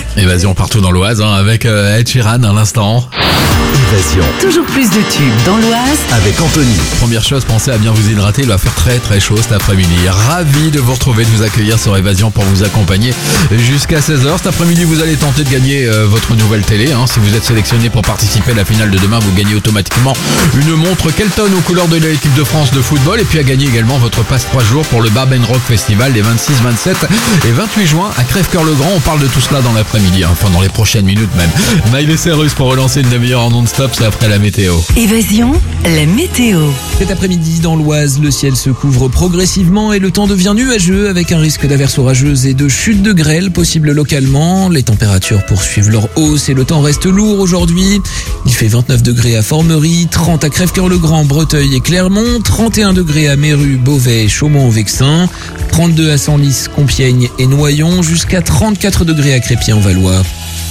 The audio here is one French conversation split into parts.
Évasion partout dans l'Oise, avec Ed Sheeran à l'instant. Évasion. Toujours plus de tubes dans l'Oise. Avec Anthony. Première chose, pensez à bien vous hydrater, il va faire très très chaud cet après-midi. Ravi de vous retrouver, de vous accueillir sur Évasion pour vous accompagner jusqu'à 16h. Cet après-midi, vous allez tenter de gagner votre nouvelle télé. Si vous êtes sélectionné pour participer à la finale de demain, vous gagnez automatiquement une montre Kelton aux couleurs de l'équipe de France de football. Et puis à gagner également votre passe 3 jours pour le Barben Rock Festival les 26, 27 et 28 juin à Crèvecoeur-le-Grand. On parle de tout cela dans l'après-midi, enfin dans les prochaines minutes même. Miley Cyrus pour relancer une demi-heure en non-stop, c'est après la météo. Évasion, la météo. Cet après-midi, dans l'Oise, le ciel se couvre progressivement et le temps devient nuageux avec un risque d'averses orageuses et de chute de grêle possible localement. Les températures poursuivent leur hausse et le temps reste lourd aujourd'hui. Il fait 29 degrés à Formerie, 30 à Crèvecoeur-le-Grand, Breteuil et Clermont, 31 degrés à Méru, Beauvais, Chaumont-au-Vexin, 32 à Senlis, Compiègne et Noyon, jusqu'à 34 degrés à Crépy-en-Valois.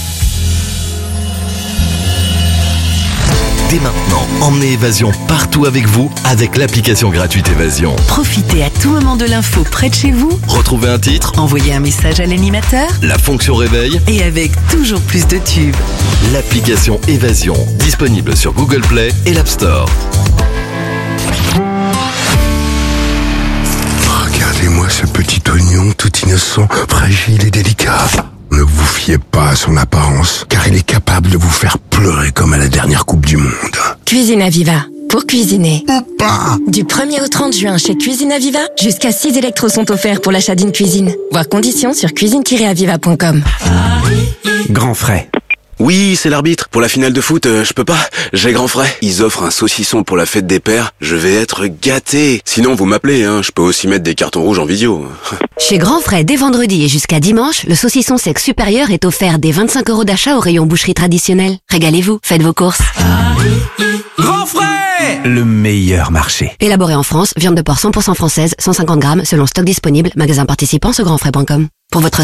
Dès maintenant, emmenez Évasion partout avec vous avec l'application gratuite Évasion. Profitez à tout moment de l'info près de chez vous. Retrouvez un titre, Envoyez un message à l'animateur. la fonction réveil, Et avec toujours plus de tubes. l'application Évasion, disponible sur Google Play et l'App Store. Regardez-moi ce petit oignon tout innocent, fragile et délicat. Ne vous fiez pas à son apparence, car il est capable de vous faire pleurer comme à la dernière Coupe du Monde. Cuisine Aviva. Pour cuisiner. Pas. Du 1er au 30 juin chez Cuisine Aviva, jusqu'à 6 électros sont offerts pour l'achat d'une cuisine. Voir conditions sur cuisine-aviva.com. Grand frais. Oui, c'est l'arbitre. Pour la finale de foot, je peux pas. J'ai grand frais. Ils offrent un saucisson pour la fête des pères. Je vais être gâté. Sinon, vous m'appelez, je peux aussi mettre des cartons rouges en vidéo. Chez Grand Frais, dès vendredi et jusqu'à dimanche, le saucisson sec supérieur est offert dès 25 € d'achat au rayon boucherie traditionnelle. Régalez-vous, faites vos courses. Grand frais! Le meilleur marché. Élaboré en France, viande de porc 100% française, 150 grammes, selon stock disponible, magasin participant sur grandfrais.com. Pour votre